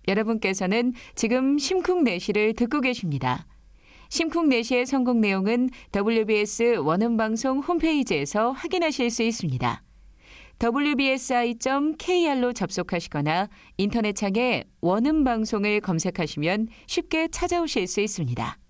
여러분께서는 지금 심쿵내시를 듣고 계십니다. 심쿵내시의 성공 내용은 WBS 원음방송 홈페이지에서 확인하실 수 있습니다. wbsi.kr로 접속하시거나 인터넷창에 원음방송을 검색하시면 쉽게 찾아오실 수 있습니다.